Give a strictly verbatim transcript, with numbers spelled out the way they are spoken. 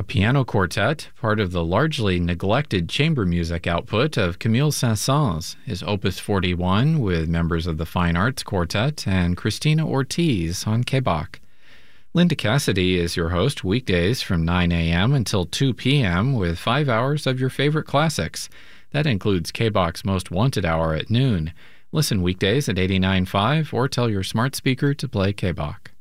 A piano quartet, part of the largely neglected chamber music output of Camille Saint-Saëns, is Opus forty-one with members of the Fine Arts Quartet and Christina Ortiz on K B A C. Linda Cassidy is your host weekdays from nine a.m. until two p.m. with five hours of your favorite classics. That includes K B A C's Most Wanted Hour at noon. Listen weekdays at eighty-nine point five or tell your smart speaker to play K B A C.